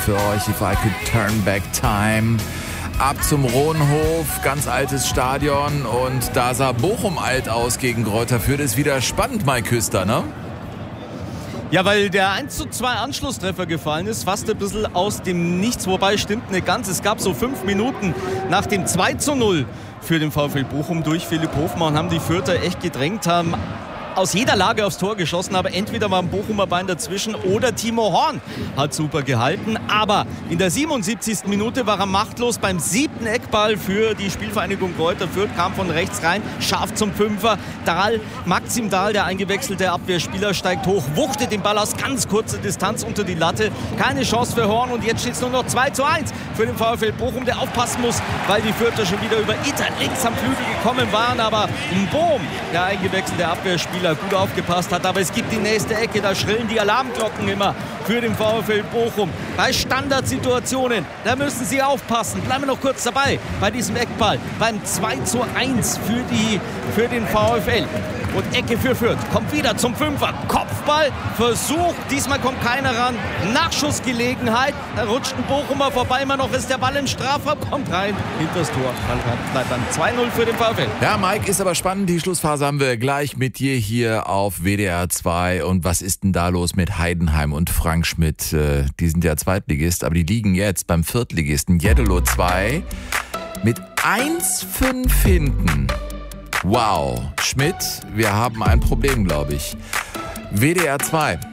für euch. If I could turn back time. Ab zum Rohnhof, ganz altes Stadion und da sah Bochum alt aus gegen Greuther Fürth. Ist wieder spannend, Mike Küster, ne? Ja, weil der 1:2 Anschlusstreffer gefallen ist, fast ein bisschen aus dem Nichts, wobei stimmt nicht ganz. Es gab so 5 Minuten nach dem 2:0 für den VfL Bochum durch Philipp Hofmann, haben die Fürther echt gedrängt, haben aus jeder Lage aufs Tor geschossen, aber entweder war ein Bochumer Bein dazwischen oder Timo Horn hat super gehalten. Aber in der 77. Minute war er machtlos beim 7. Eckball für die Spielvereinigung Greuther Fürth, kam von rechts rein, scharf zum Fünfer. Maxim Dahl, der eingewechselte Abwehrspieler, steigt hoch, wuchtet den Ball aus ganz kurzer Distanz unter die Latte. Keine Chance für Horn und jetzt steht es nur noch 2:1 für den VfL Bochum, der aufpassen muss, weil die Fürther schon wieder über Itter links am Flügel gekommen waren. Aber Bohm, der eingewechselte Abwehrspieler, gut aufgepasst hat, aber es gibt die nächste Ecke, da schrillen die Alarmglocken immer für den VfL Bochum. Bei Standardsituationen, da müssen sie aufpassen. Bleiben wir noch kurz dabei bei diesem Eckball, beim 2:1 für den VfL. Und Ecke für Fürth, kommt wieder zum Fünfer, Kopfball, Versuch, diesmal kommt keiner ran, Nachschussgelegenheit, da rutscht ein Bochumer vorbei, immer noch ist der Ball im Strafraum, kommt rein, hinters Tor, bleibt dann 2:0 für den VfL. Ja, Mike, ist aber spannend, die Schlussphase haben wir gleich mit dir hier auf WDR 2 und was ist denn da los mit Heidenheim und Frank Schmidt? Die sind ja Zweitligist, aber die liegen jetzt beim Viertligisten Jeddelo 2 mit 1:5 hinten. Wow, Schmidt, wir haben ein Problem, glaube ich. WDR 2.